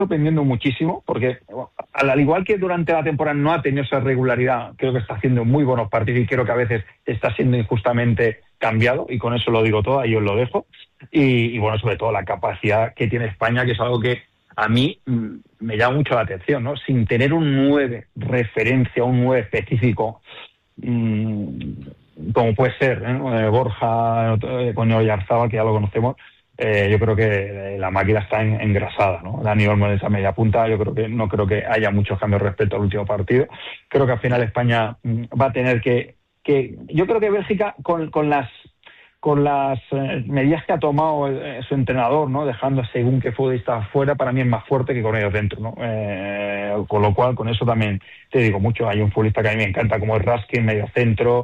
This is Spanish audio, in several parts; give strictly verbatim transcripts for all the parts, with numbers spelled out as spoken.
sorprendiendo muchísimo, porque bueno, al igual que durante la temporada no ha tenido esa regularidad, creo que está haciendo muy buenos partidos y creo que a veces está siendo injustamente cambiado, y con eso lo digo todo, ahí os lo dejo. Y, y bueno, sobre todo la capacidad que tiene España, que es algo que a mí mmm, me llama mucho la atención, ¿no? Sin tener un nueve referencia, un nueve específico, mmm, como puede ser ¿eh? Borja eh, con Oyarzabal, que ya lo conocemos, eh, yo creo que la máquina está en, engrasada, ¿no? Dani Olmo en esa media punta, yo creo que no creo que haya muchos cambios respecto al último partido. Creo que al final España mmm, va a tener que, que yo creo que Bélgica con, con las con las eh, medidas que ha tomado eh, su entrenador, ¿no? Dejando según qué futbolista fuera, para mí es más fuerte que con ellos dentro, ¿no? Eh, con lo cual, con eso también te digo mucho. Hay un futbolista que a mí me encanta, como es Raskin, medio centro,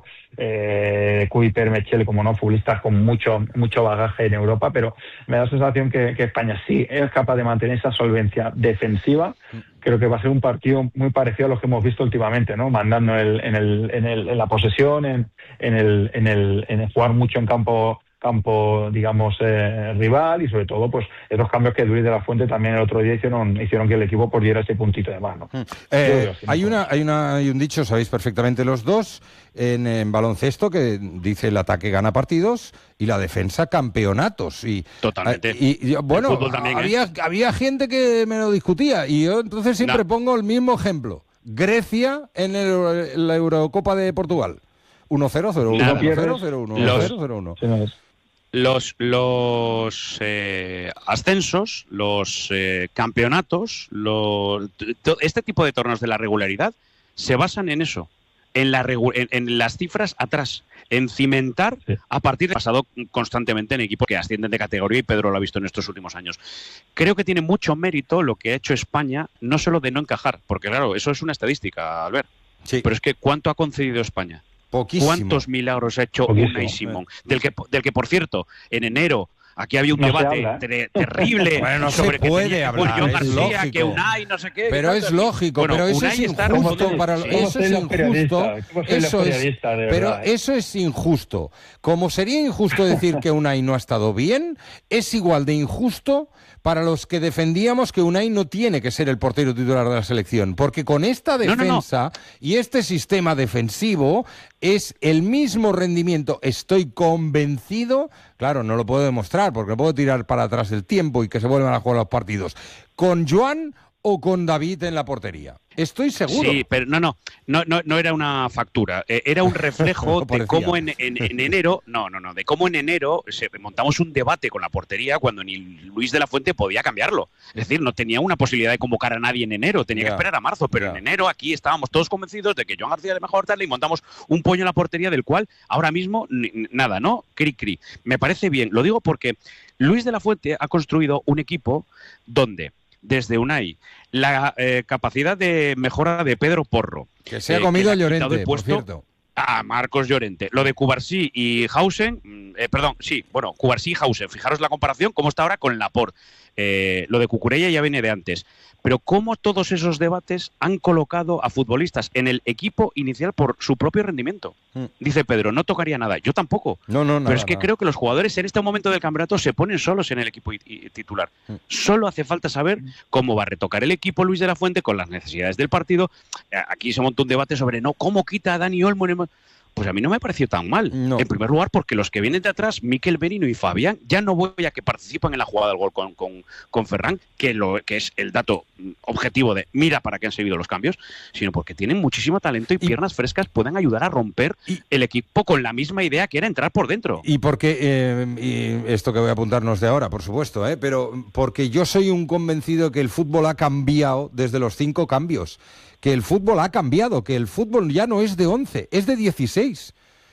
eh, Kuiper, Mechel, como no, futbolistas con mucho mucho bagaje en Europa, pero me da la sensación que, que España sí es capaz de mantener esa solvencia defensiva. Creo que va a ser un partido muy parecido a los que hemos visto últimamente, ¿no? Mandando el, en, el, en, el, en la posesión, en, en, el, en, el, en el jugar mucho en campo, campo digamos, eh, rival, y sobre todo, pues, esos cambios que Luis de la Fuente también el otro día hicieron, hicieron que el equipo pues diera ese puntito de más, ¿no? Eh, así, hay, una, hay, una, hay un dicho, sabéis perfectamente los dos, en, en baloncesto, que dice el ataque gana partidos y la defensa campeonatos. Y, Totalmente. Y, y bueno, también, había, ¿eh? había gente que me lo discutía, y yo entonces siempre no. pongo el mismo ejemplo. Grecia en, el, en la Eurocopa de Portugal. uno cero cero uno, uno cero cero uno, uno cero cero uno. Los, los eh, ascensos, los eh, campeonatos, los, to, este tipo de torneos de la regularidad se basan en eso, en, la regu en, en las cifras atrás, en cimentar sí. a partir de pasado constantemente en equipos que ascienden de categoría, y Pedro lo ha visto en estos últimos años. Creo que tiene mucho mérito lo que ha hecho España, no solo de no encajar, porque claro, eso es una estadística, Albert, sí. pero es que ¿cuánto ha concedido España? Poquísimo. ¿Cuántos milagros ha hecho Poquísimo. Unai Simón? Del que, del que, por cierto, en enero aquí había un no debate ter terrible bueno, no sobre se puede que hablar, John es García, lógico. que Unai, no sé qué. Pero es lógico, bueno, pero eso Unai es injusto para sí. eso es injusto. Eso es, pero verdad. eso es injusto. Como sería injusto decir que Unai no ha estado bien, es igual de injusto para los que defendíamos que Unai no tiene que ser el portero titular de la selección, porque con esta defensa no, no, no. y este sistema defensivo es el mismo rendimiento, estoy convencido, claro, no lo puedo demostrar porque no puedo tirar para atrás el tiempo y que se vuelvan a jugar los partidos, con Joan o con David en la portería. Estoy seguro. Sí, pero no, no, no, no, no era una factura, eh, era un reflejo de cómo en, en, en enero, no, no, no, de cómo en enero se montamos un debate con la portería cuando ni Luis de la Fuente podía cambiarlo. Es decir, no tenía una posibilidad de convocar a nadie en enero, tenía yeah. que esperar a marzo, pero yeah. en enero aquí estábamos todos convencidos de que Joan García era mejor tal, y montamos un pollo en la portería del cual ahora mismo ni, nada, ¿no? Cri cri. Me parece bien, lo digo porque Luis de la Fuente ha construido un equipo donde desde Unai, la eh, capacidad de mejora de Pedro Porro. Que se ha comido eh, a Llorente, por cierto. A Marcos Llorente. Lo de Cubarsí y Hausen, eh, perdón, sí, bueno, Cubarsí y Hausen. Fijaros la comparación, cómo está ahora con Laporte. Eh, lo de Cucurella ya viene de antes. Pero cómo todos esos debates han colocado a futbolistas en el equipo inicial por su propio rendimiento. Mm. Dice Pedro, no tocaría nada. Yo tampoco. No, no, Pero nada, es que nada. creo que los jugadores en este momento del campeonato se ponen solos en el equipo titular. Mm. Solo hace falta saber cómo va a retocar el equipo Luis de la Fuente con las necesidades del partido. Aquí se montó un debate sobre no cómo quita a Dani Olmo. Pues a mí no me pareció tan mal. No. En primer lugar, porque los que vienen de atrás, Mikel Merino y Fabián, ya no voy a que participan en la jugada del gol con, con, con Ferran, que, lo, que es el dato objetivo de mira para qué han servido los cambios, sino porque tienen muchísimo talento y, y piernas frescas, pueden ayudar a romper y, el equipo con la misma idea que era entrar por dentro. Y porque, eh, y esto que voy a apuntarnos de ahora, por supuesto, eh, pero porque yo soy un convencido que el fútbol ha cambiado desde los cinco cambios. Que el fútbol ha cambiado, que el fútbol ya no es de once, es de dieciséis.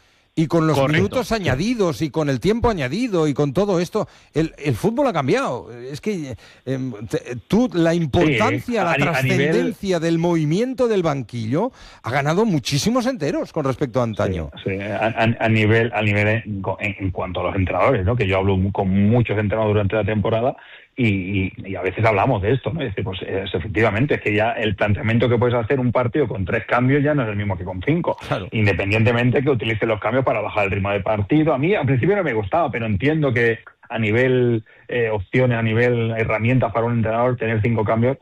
Y con los Correcto. minutos añadidos y con el tiempo añadido y con todo esto, el, el fútbol ha cambiado. Es que eh, te, tú, la importancia, sí, la trascendencia nivel... del movimiento del banquillo ha ganado muchísimos enteros con respecto a antaño. Sí, sí. A, a, a nivel, a nivel en, en cuanto a los entrenadores, ¿no? Que yo hablo con muchos entrenadores durante la temporada. Y, y, y a veces hablamos de esto, ¿no? Y dice, pues es, efectivamente, es que ya el planteamiento que puedes hacer un partido con tres cambios ya no es el mismo que con cinco. Claro. Independientemente que utilice los cambios para bajar el ritmo de partido. A mí al principio no me gustaba, pero entiendo que a nivel eh, opciones, a nivel herramientas para un entrenador, tener cinco cambios